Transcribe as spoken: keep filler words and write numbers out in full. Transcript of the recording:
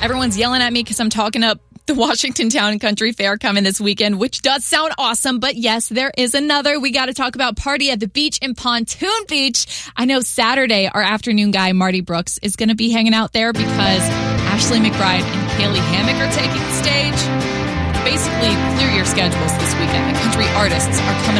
Everyone's yelling at me because I'm talking up the Washington Town and Country Fair coming this weekend, which does sound awesome. But yes, there is another. We got to talk about Party at the Beach in Pontoon Beach. I know Saturday, our afternoon guy, Marty Brooks, is going to be hanging out there because Ashley McBryde and Kaylee Hammack are taking the stage. Basically, clear your schedules this weekend. The country artists are coming